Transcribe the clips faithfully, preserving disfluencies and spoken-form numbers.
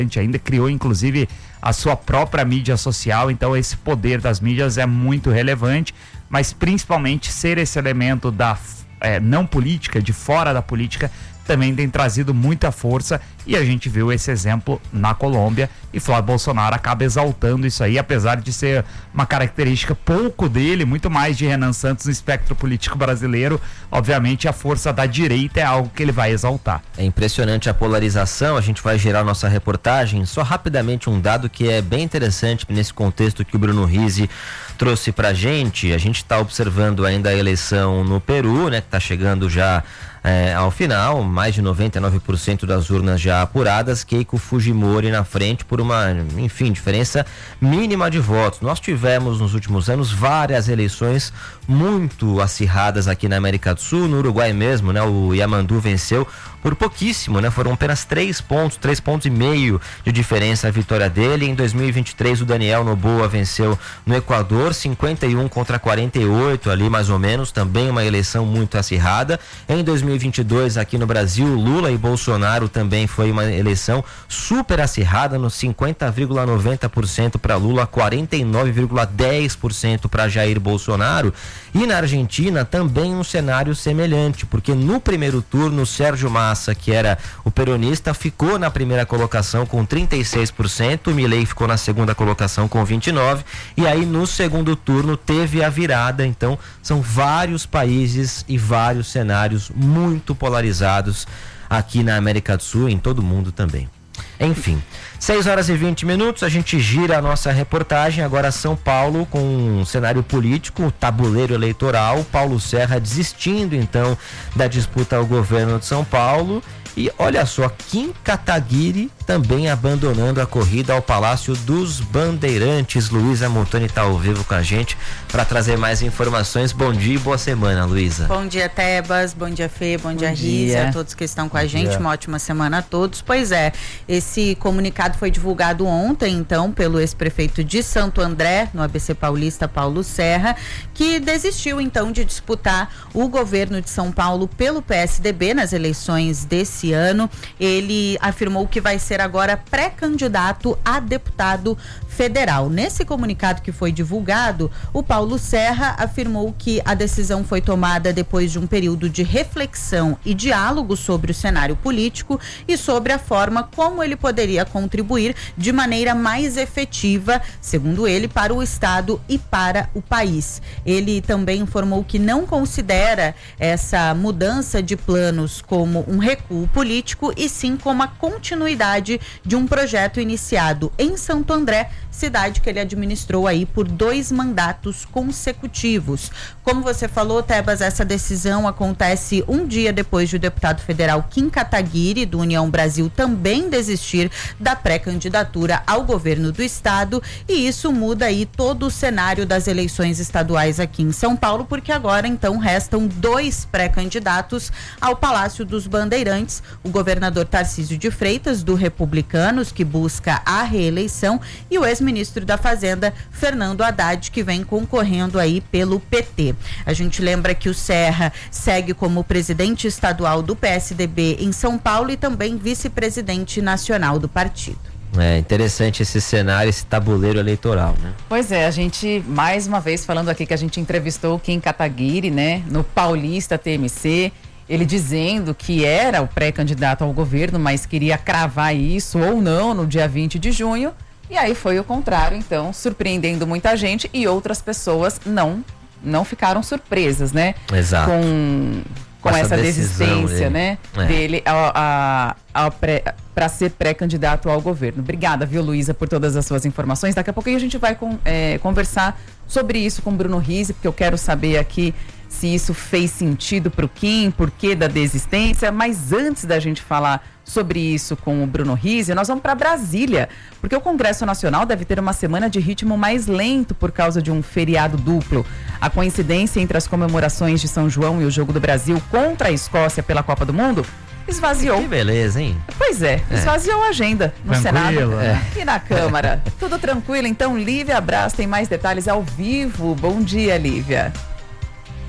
ainda criou inclusive a sua própria mídia social, então esse poder das mídias é muito relevante, mas principalmente ser esse elemento da é, não política, de fora da política, também tem trazido muita força, e a gente viu esse exemplo na Colômbia, e Flávio Bolsonaro acaba exaltando isso aí, apesar de ser uma característica pouco dele, muito mais de Renan Santos no espectro político brasileiro. Obviamente a força da direita é algo que ele vai exaltar. É impressionante a polarização. A gente vai gerar nossa reportagem, só rapidamente um dado que é bem interessante nesse contexto que o Bruno Rizzi trouxe pra gente. A gente está observando ainda a eleição no Peru, né, que está chegando já É, ao final, mais de noventa e nove por cento das urnas já apuradas, Keiko Fujimori na frente por uma, enfim, diferença mínima de votos. Nós tivemos nos últimos anos várias eleições muito acirradas aqui na América do Sul, no Uruguai mesmo, né? O Yamandu venceu por pouquíssimo, né? Foram apenas três pontos, três pontos e meio de diferença a vitória dele. Em dois mil e vinte e três o Daniel Noboa venceu no Equador, cinquenta e um contra quarenta e oito ali mais ou menos, também uma eleição muito acirrada. Em dois mil e vinte e dois aqui no Brasil, Lula e Bolsonaro também foi uma eleição super acirrada, no cinquenta vírgula noventa por cento para Lula, quarenta e nove vírgula dez por cento para Jair Bolsonaro. E na Argentina também um cenário semelhante, porque no primeiro turno Sérgio Massa, que era o peronista, ficou na primeira colocação com trinta e seis por cento, Milei ficou na segunda colocação com vinte e nove por cento, e aí no segundo turno teve a virada. Então são vários países e vários cenários muito polarizados aqui na América do Sul e em todo o mundo também. Enfim, seis horas e vinte minutos, a gente gira a nossa reportagem. Agora São Paulo com um cenário político, tabuleiro eleitoral, Paulo Serra desistindo então da disputa ao governo de São Paulo. E olha só, Kim Kataguiri também abandonando a corrida ao Palácio dos Bandeirantes. Luísa Montoni está ao vivo com a gente para trazer mais informações. Bom dia e boa semana, Luísa. Bom dia, Tebas, bom dia, Fê, bom, bom dia, Rizzi, a todos que estão com a gente, uma ótima semana a todos. Pois é, esse comunicado foi divulgado ontem, então, pelo ex-prefeito de Santo André, no A B C Paulista, Paulo Serra, que desistiu, então, de disputar o governo de São Paulo pelo P S D B nas eleições desse ano. Ele afirmou que vai ser agora pré-candidato a deputado federal. Nesse comunicado que foi divulgado, o Paulo Serra afirmou que a decisão foi tomada depois de um período de reflexão e diálogo sobre o cenário político e sobre a forma como ele poderia contribuir de maneira mais efetiva, segundo ele, para o Estado e para o país. Ele também informou que não considera essa mudança de planos como um recuo político, e sim como a continuidade de um projeto iniciado em Santo André, cidade que ele administrou aí por dois mandatos consecutivos. Como você falou, Tebas, essa decisão acontece um dia depois de o deputado federal Kim Kataguiri, do União Brasil, também desistir da pré-candidatura ao governo do estado, e isso muda aí todo o cenário das eleições estaduais aqui em São Paulo, porque agora então restam dois pré-candidatos ao Palácio dos Bandeirantes, o governador Tarcísio de Freitas, do Republicanos, que busca a reeleição, e o ex-ministro da Fazenda, Fernando Haddad, que vem concorrendo aí pelo P T. A gente lembra que o Serra segue como presidente estadual do P S D B em São Paulo e também vice-presidente nacional do partido. É interessante esse cenário, esse tabuleiro eleitoral, né? Pois é, a gente, mais uma vez, falando aqui que a gente entrevistou o Kim Kataguiri, né, no Paulista T M C, ele dizendo que era o pré-candidato ao governo, mas queria cravar isso ou não no dia vinte de junho, e aí foi o contrário, então, surpreendendo muita gente, e outras pessoas não, não ficaram surpresas, né? Exato. Com, com essa, essa desistência, né, é. dele a, a, a para ser pré-candidato ao governo. Obrigada, viu, Luísa, por todas as suas informações. Daqui a pouquinho a gente vai com, é, conversar sobre isso com o Bruno Rizzi, porque eu quero saber aqui se isso fez sentido para o Kim, por que da desistência. Mas antes da gente falar sobre isso com o Bruno Rizzi, nós vamos para Brasília, porque o Congresso Nacional deve ter uma semana de ritmo mais lento por causa de um feriado duplo. A coincidência entre as comemorações de São João e o Jogo do Brasil contra a Escócia pela Copa do Mundo esvaziou. Que beleza, hein? Pois é, esvaziou é. a agenda no Tranquilo, Senado é. e na Câmara. Tudo tranquilo, então Lívia Braz tem mais detalhes ao vivo. Bom dia, Lívia.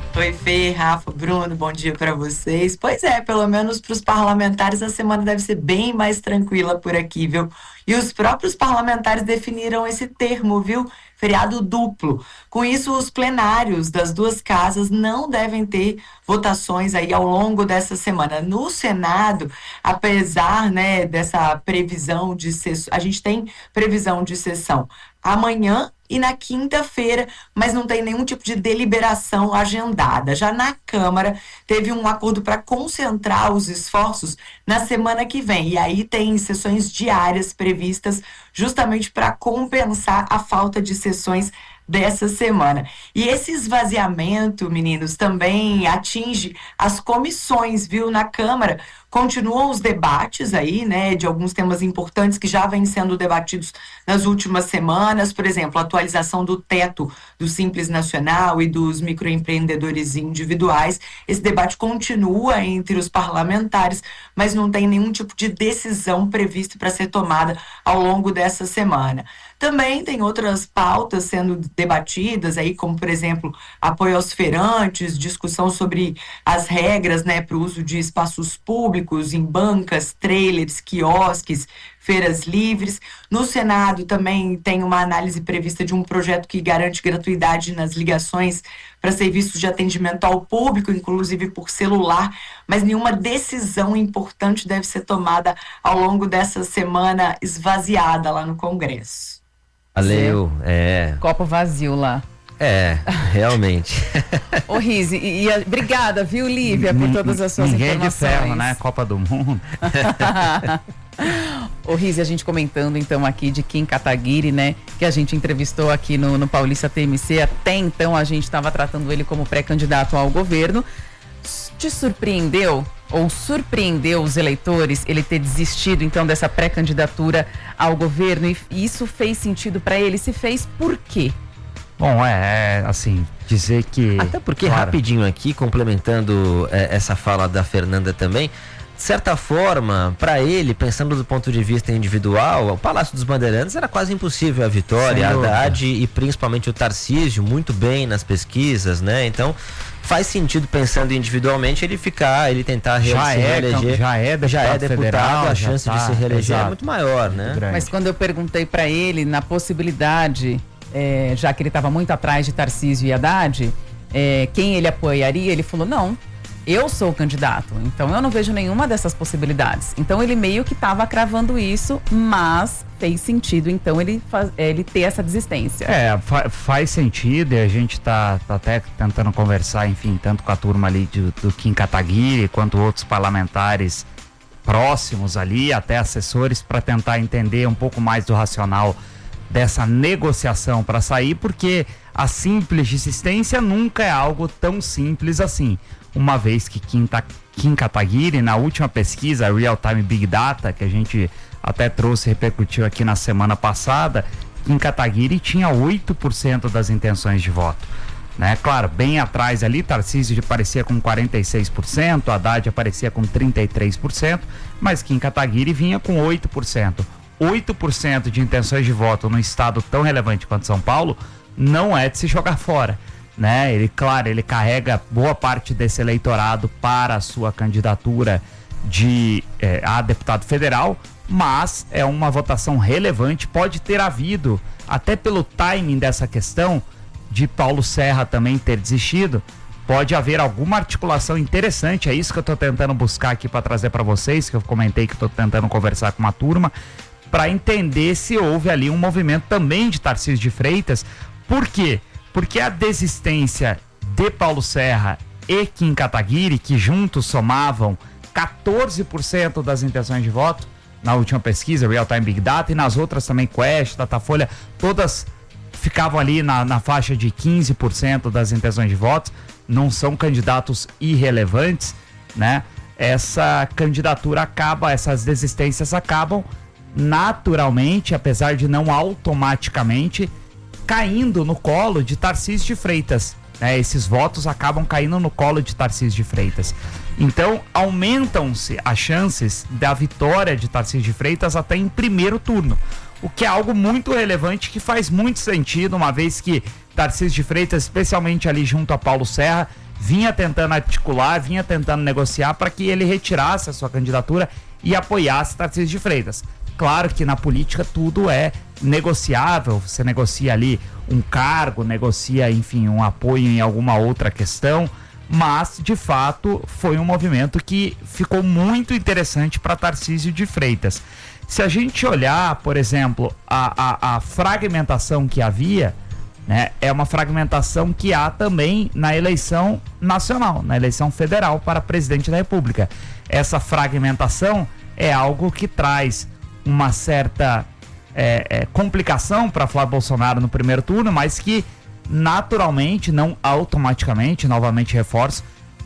Oi, Fê, Rafa, Bruno, bom dia para vocês. Pois é, pelo menos para os parlamentares a semana deve ser bem mais tranquila por aqui, viu? E os próprios parlamentares definiram esse termo, viu? Feriado duplo. Com isso, os plenários das duas casas não devem ter votações aí ao longo dessa semana. No Senado, apesar, né, dessa previsão de sessão, a gente tem previsão de sessão amanhã e na quinta-feira, mas não tem nenhum tipo de deliberação agendada. Já na Câmara, teve um acordo para concentrar os esforços na semana que vem. E aí tem sessões diárias previstas justamente para compensar a falta de sessões dessa semana. E esse esvaziamento, meninos, também atinge as comissões, viu? Na Câmara continuam os debates aí, né, de alguns temas importantes que já vêm sendo debatidos nas últimas semanas, por exemplo, a atualização do teto do Simples Nacional e dos microempreendedores individuais. Esse debate continua entre os parlamentares, mas não tem nenhum tipo de decisão prevista para ser tomada ao longo dessa semana. Também tem outras pautas sendo debatidas aí, como, por exemplo, apoio aos feirantes, discussão sobre as regras, né, para o uso de espaços públicos em bancas, trailers, quiosques, feiras livres. No Senado também tem uma análise prevista de um projeto que garante gratuidade nas ligações para serviços de atendimento ao público, inclusive por celular, mas nenhuma decisão importante deve ser tomada ao longo dessa semana esvaziada lá no Congresso. Valeu, é. Copo vazio lá. É, realmente. Ô, Rizzi, e, e, obrigada, viu, Lívia, por todas as suas Ninguém informações. de ferro, né? Copa do Mundo. Ô, Rizzi, a gente comentando então aqui de Kim Kataguiri, né? Que a gente entrevistou aqui no, no Paulista T M C. Até então a gente estava tratando ele como pré-candidato ao governo. Te surpreendeu ou surpreendeu os eleitores ele ter desistido então dessa pré-candidatura ao governo? E isso fez sentido para ele? Se fez, por quê? Bom, é, assim, dizer que... Até porque, claro, rapidinho aqui, complementando é, essa fala da Fernanda também, de certa forma, para ele, pensando do ponto de vista individual, o Palácio dos Bandeirantes era quase impossível a vitória, a Haddad e principalmente o Tarcísio, muito bem nas pesquisas, né? Então, faz sentido, pensando individualmente, ele ficar, ele tentar já se é, reeleger. Já é deputado, já é deputado, federal, a chance tá, de se reeleger exato, é muito maior, né? Muito Mas quando eu perguntei para ele na possibilidade, é, já que ele estava muito atrás de Tarcísio e Haddad, é, quem ele apoiaria, ele falou, não, eu sou o candidato, então eu não vejo nenhuma dessas possibilidades. Então ele meio que estava cravando isso, mas fez sentido então ele, faz, ele ter essa desistência. É, fa faz sentido, e a gente tá, tá até tentando conversar, enfim, tanto com a turma ali do, do Kim Kataguiri, quanto outros parlamentares próximos ali, até assessores, para tentar entender um pouco mais do racional dessa negociação para sair, porque a simples desistência nunca é algo tão simples assim. Uma vez que Kim, Kim Kataguiri, na última pesquisa, Real Time Big Data, que a gente até trouxe e repercutiu aqui na semana passada, Kim Kataguiri tinha oito por cento das intenções de voto. Né? Claro, bem atrás ali, Tarcísio aparecia com quarenta e seis por cento, Haddad aparecia com trinta e três por cento, mas Kim Kataguiri vinha com oito por cento. oito por cento de intenções de voto num estado tão relevante quanto São Paulo não é de se jogar fora. Né? Ele, claro, ele carrega boa parte desse eleitorado para a sua candidatura de, eh, a deputado federal, mas é uma votação relevante. Pode ter havido, até pelo timing dessa questão, de Paulo Serra também ter desistido, pode haver alguma articulação interessante. É isso que eu estou tentando buscar aqui para trazer para vocês, que eu comentei que estou tentando conversar com uma turma, para entender se houve ali um movimento também de Tarcísio de Freitas. Por quê? Porque a desistência de Paulo Serra e Kim Kataguiri, que juntos somavam quatorze por cento das intenções de voto na última pesquisa, Real Time Big Data, e nas outras também, Quest, Datafolha, todas ficavam ali na, na faixa de quinze por cento das intenções de voto, não são candidatos irrelevantes, né? Essa candidatura acaba, essas desistências acabam naturalmente, apesar de não automaticamente, caindo no colo de Tarcísio de Freitas. Né? Esses votos acabam caindo no colo de Tarcísio de Freitas. Então, aumentam-se as chances da vitória de Tarcísio de Freitas até em primeiro turno. O que é algo muito relevante, que faz muito sentido, uma vez que Tarcísio de Freitas, especialmente ali junto a Paulo Serra, vinha tentando articular, vinha tentando negociar para que ele retirasse a sua candidatura e apoiasse Tarcísio de Freitas. Claro que na política tudo é negociável, você negocia ali um cargo, negocia, enfim, um apoio em alguma outra questão, mas de fato foi um movimento que ficou muito interessante para Tarcísio de Freitas. Se a gente olhar, por exemplo, a, a, a fragmentação que havia, né, é uma fragmentação que há também na eleição nacional, na eleição federal para presidente da República. Essa fragmentação é algo que traz uma certa é, é, complicação para Flávio Bolsonaro no primeiro turno, mas que naturalmente, não automaticamente, novamente reforço,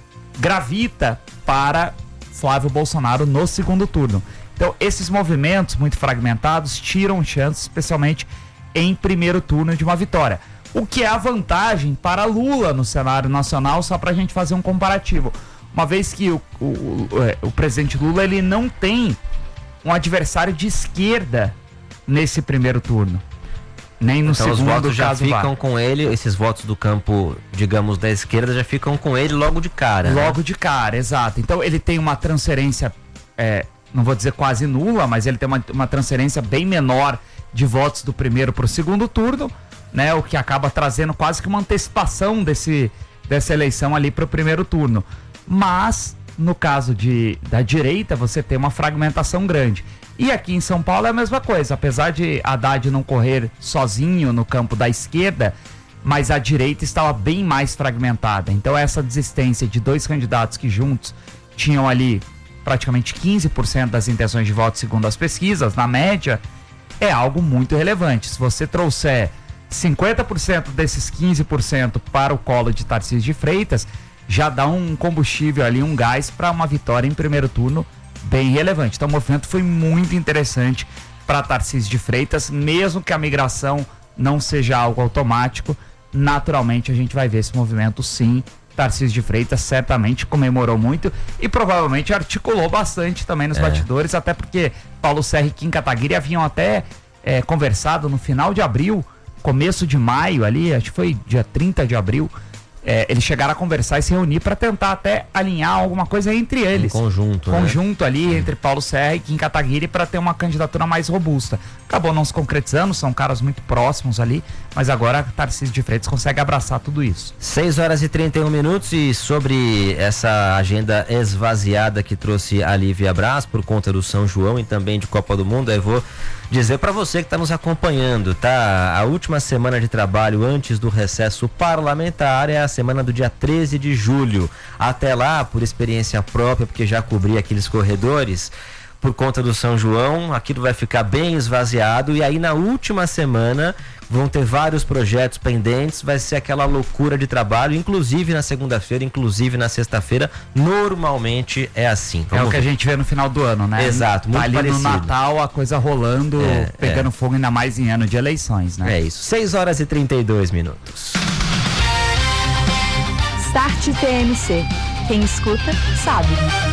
gravita para Flávio Bolsonaro no segundo turno. Então, esses movimentos muito fragmentados tiram chances, especialmente em primeiro turno, de uma vitória. O que é a vantagem para Lula no cenário nacional, só para a gente fazer um comparativo. Uma vez que o, o, o, o presidente Lula ele não tem um adversário de esquerda nesse primeiro turno. Nem no então segundo, os votos já caso ficam vá. com ele, esses votos do campo, digamos, da esquerda já ficam com ele logo de cara. Logo né? de cara, exato. Então ele tem uma transferência, é, não vou dizer quase nula, mas ele tem uma, uma transferência bem menor de votos do primeiro para o segundo turno, né? O que acaba trazendo quase que uma antecipação desse, dessa eleição ali para o primeiro turno. Mas, no caso de, da direita, você tem uma fragmentação grande. E aqui em São Paulo é a mesma coisa, apesar de Haddad não correr sozinho no campo da esquerda, mas a direita estava bem mais fragmentada. Então essa desistência de dois candidatos que juntos tinham ali praticamente quinze por cento das intenções de voto segundo as pesquisas, na média, é algo muito relevante. Se você trouxer cinquenta por cento desses quinze por cento para o colo de Tarcísio de Freitas, já dá um combustível ali, um gás para uma vitória em primeiro turno bem relevante. Então o movimento foi muito interessante para Tarcísio de Freitas, mesmo que a migração não seja algo automático, naturalmente a gente vai ver esse movimento sim. Tarcísio de Freitas certamente comemorou muito e provavelmente articulou bastante também nos é. bastidores, até porque Paulo Serra e Kim Kataguiri haviam até é, conversado no final de abril, começo de maio ali, acho que foi dia trinta de abril, É, eles chegaram a conversar e se reunir para tentar até alinhar alguma coisa entre eles. Um conjunto, Conjunto né? ali entre Paulo Serra e Kim Kataguiri para ter uma candidatura mais robusta. Acabou não se concretizando, são caras muito próximos ali, mas agora Tarcísio de Freitas consegue abraçar tudo isso. seis horas e trinta e um minutos e sobre essa agenda esvaziada que trouxe a Lívia Braz por conta do São João e também de Copa do Mundo, eu vou dizer para você que está nos acompanhando, tá? A última semana de trabalho antes do recesso parlamentar é a semana do dia treze de julho. Até lá, por experiência própria, porque já cobri aqueles corredores, por conta do São João, aquilo vai ficar bem esvaziado e aí na última semana vão ter vários projetos pendentes, vai ser aquela loucura de trabalho, inclusive na segunda-feira, inclusive na sexta-feira, normalmente é assim. Vamos é o que ver. A gente vê no final do ano, né? Exato, muito tá ali parecido. No Natal a coisa rolando, é, pegando é. fogo, ainda mais em ano de eleições, né? É isso, seis horas e trinta e dois minutos. Start T M C. Quem escuta, sabe.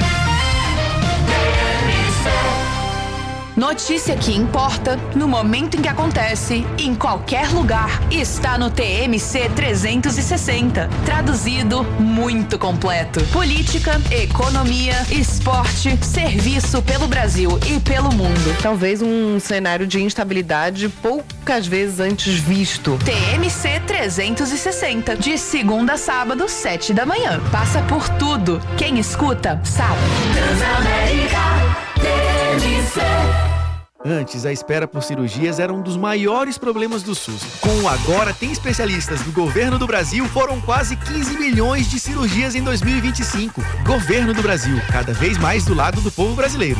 Notícia que importa, no momento em que acontece, em qualquer lugar, está no T M C trezentos e sessenta. Traduzido, muito completo. Política, economia, esporte, serviço pelo Brasil e pelo mundo. Talvez um cenário de instabilidade poucas vezes antes visto. T M C trezentos e sessenta, de segunda a sábado, sete da manhã. Passa por tudo. Quem escuta, sabe. Transamérica T M C. Antes, a espera por cirurgias era um dos maiores problemas do SUS. Com o Agora Tem Especialistas do Governo do Brasil, foram quase quinze milhões de cirurgias em dois mil e vinte e cinco. Governo do Brasil, cada vez mais do lado do povo brasileiro.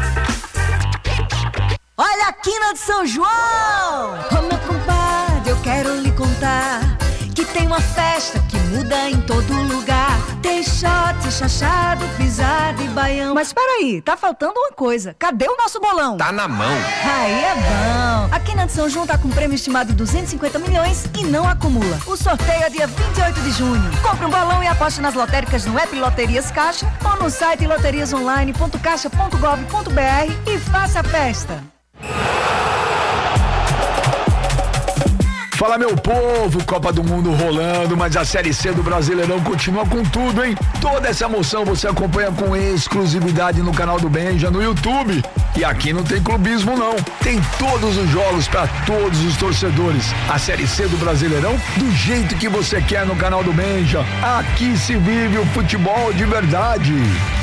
Olha a quina de São João! Ô meu compadre, eu quero lhe contar que tem uma festa que muda em todo lugar. Tem shot, chachado, pisado e baião. Mas peraí, tá faltando uma coisa. Cadê o nosso bolão? Tá na mão. Aí é bom. A Quina de São João tá com prêmio estimado de duzentos e cinquenta milhões e não acumula. O sorteio é dia vinte e oito de junho. Compre um bolão e aposte nas lotéricas no app Loterias Caixa ou no site loterias online ponto caixa ponto gov ponto br e faça a festa. Fala, meu povo, Copa do Mundo rolando, mas a Série C do Brasileirão continua com tudo, hein? Toda essa emoção você acompanha com exclusividade no canal do Benja, no YouTube. E aqui não tem clubismo, não. Tem todos os jogos para todos os torcedores. A Série C do Brasileirão, do jeito que você quer no canal do Benja. Aqui se vive o futebol de verdade.